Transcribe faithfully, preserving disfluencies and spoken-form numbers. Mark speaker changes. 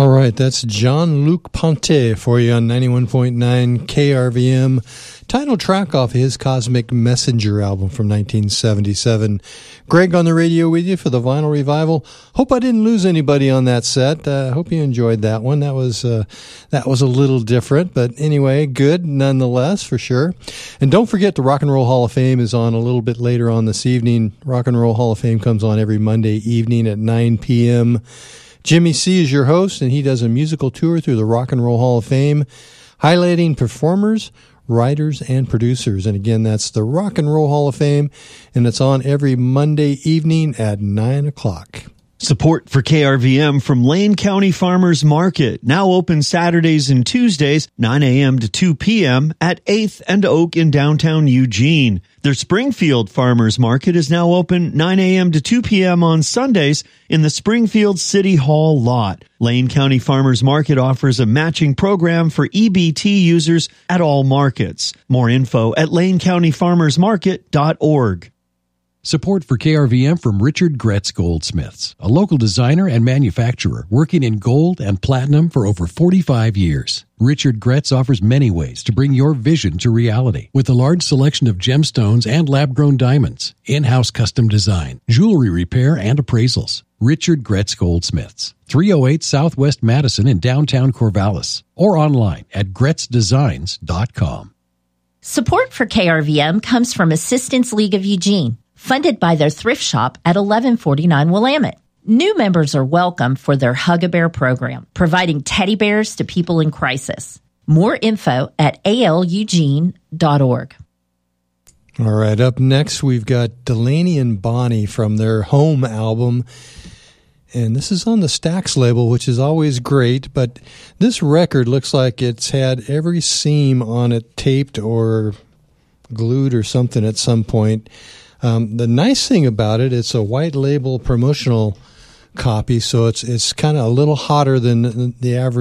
Speaker 1: All right, that's Jean-Luc Ponty for you on ninety-one point nine K R V M. Title track off his Cosmic Messenger album from nineteen seventy-seven. Greg on the radio with you for the Vinyl Revival. Hope I didn't lose anybody on that set. I uh, hope you enjoyed that one. That was uh, that was a little different, but anyway, good nonetheless for sure. And don't forget the Rock and Roll Hall of Fame is on a little bit later on this evening. Rock and Roll Hall of Fame comes on every Monday evening at nine p.m. Jimmy C is your host, and he does a musical tour through the Rock and Roll Hall of Fame, highlighting performers, writers, and producers. And again, that's the Rock and Roll Hall of Fame, and it's on every Monday evening at nine o'clock.
Speaker 2: Support for K R V M from Lane County Farmers Market, now open Saturdays and Tuesdays, nine a.m. to two p.m. at eighth and Oak in downtown Eugene. Their Springfield Farmers Market is now open nine a.m. to two p.m. on Sundays in the Springfield City Hall lot. Lane County Farmers Market offers a matching program for E B T users at all markets. More info at lane county farmers market dot org.
Speaker 3: Support for K R V M from Richard Gretz Goldsmiths, a local designer and manufacturer working in gold and platinum for over forty-five years. Richard Gretz offers many ways to bring your vision to reality with a large selection of gemstones and lab-grown diamonds, in-house custom design, jewelry repair, and appraisals. Richard Gretz Goldsmiths, three oh eight Southwest Madison in downtown Corvallis, or online at gretz designs dot com.
Speaker 4: Support for K R V M comes from Assistance League of Eugene, funded by their thrift shop at eleven forty-nine Willamette. New members are welcome for their Hug-A-Bear program, providing teddy bears to people in crisis. More info at a l eugene dot org.
Speaker 1: All right, up next we've got Delaney and Bonnie from their Home album. And this is on the Stax label, which is always great, but this record looks like it's had every seam on it taped or glued or something at some point. Um, the nice thing about it, it's a white label promotional copy, so it's it's kind of a little hotter than the average